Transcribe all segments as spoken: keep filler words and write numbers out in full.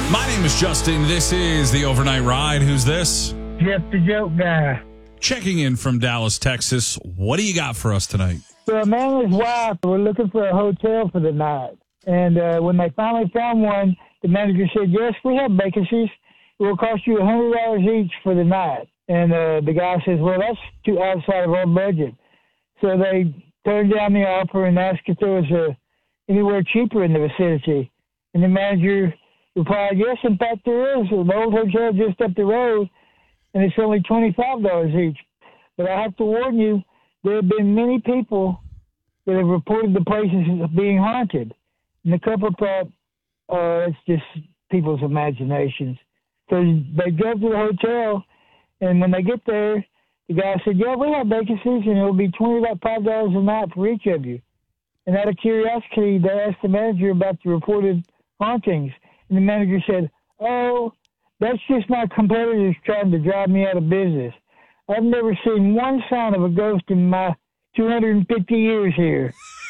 My name is Justin. This is the Overnight Ride. Who's this? Jeff the Joke Guy. Checking in from Dallas, Texas. What do you got for us tonight? So a man and his wife were looking for a hotel for the night. And uh, when they finally found one, the manager said, yes, we have vacancies. It will cost you one hundred dollars each for the night. And uh, the guy says, well, that's too outside of our budget. So they turned down the offer and asked if there was a, anywhere cheaper in the vicinity. And the manager replied, yes, in fact, there is. An old hotel just up the road, and it's only twenty-five dollars each. But I have to warn you, there have been many people that have reported the places as being haunted. And the couple thought, oh, it's just people's imaginations. So they drove to the hotel, and when they get there, the guy said, yeah, we have vacancies, and it'll be twenty-five dollars a night for each of you. And out of curiosity, they asked the manager about the reported hauntings. And the manager said, oh, that's just my competitors trying to drive me out of business. I've never seen one sign of a ghost in my two hundred fifty years here.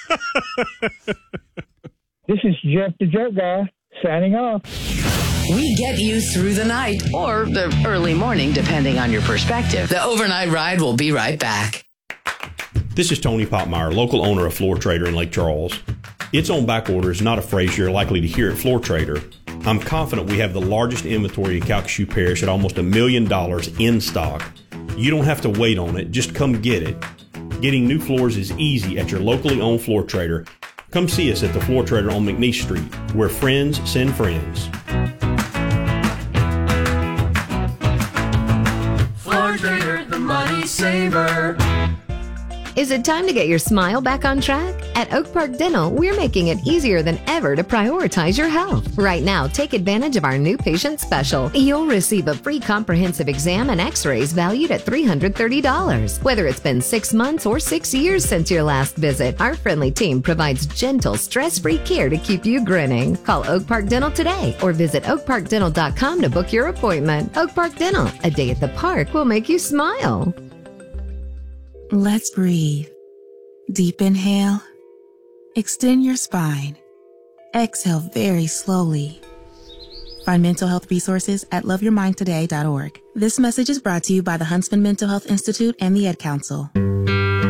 This is Jeff the Joke Guy, signing off. We get you through the night or the early morning, depending on your perspective. The Overnight Ride will be right back. This is Tony Popmeyer, local owner of Floor Trader in Lake Charles. It's on back order is not a phrase you're likely to hear at Floor Trader. I'm confident we have the largest inventory in Calcasieu Parish at almost a million dollars in stock. You don't have to wait on it, just come get it. Getting new floors is easy at your locally owned Floor Trader. Come see us at the Floor Trader on McNeese Street, where friends send friends. Floor Trader, the money saver. Is it time to get your smile back on track? At Oak Park Dental, we're making it easier than ever to prioritize your health. Right now, take advantage of our new patient special. You'll receive a free comprehensive exam and x-rays valued at three hundred thirty dollars. Whether it's been six months or six years since your last visit, our friendly team provides gentle, stress-free care to keep you grinning. Call Oak Park Dental today or visit oak park dental dot com to book your appointment. Oak Park Dental, a day at the park will make you smile. Let's breathe. Deep inhale. Extend your spine. Exhale very slowly. Find mental health resources at love your mind today dot org. This message is brought to you by the Huntsman Mental Health Institute and the Ad Council.